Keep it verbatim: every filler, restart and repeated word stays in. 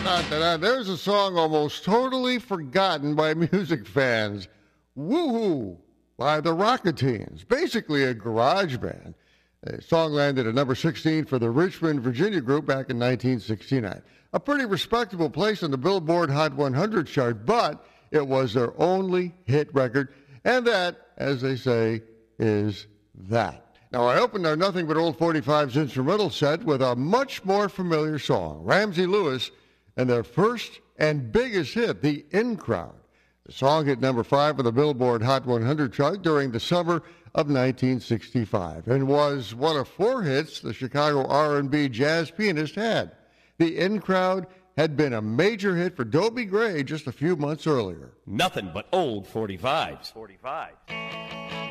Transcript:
Da-da-da-da. There's a song almost totally forgotten by music fans. Woohoo by the Rocketeens, basically a garage band. The song landed at number sixteen for the Richmond, Virginia group back in nineteen sixty-nine. A pretty respectable place on the Billboard Hot one hundred chart, but it was their only hit record, and that, as they say, is that. Now, I opened our Nothing But Old forty-fives instrumental set with a much more familiar song, Ramsey Lewis, and their first and biggest hit, The In Crowd. The song hit number five on the Billboard Hot one hundred chart during the summer of nineteen sixty-five and was one of four hits the Chicago R and B jazz pianist had. The In Crowd had been a major hit for Dobie Gray just a few months earlier. Nothing but old forty-fives. forty-fives.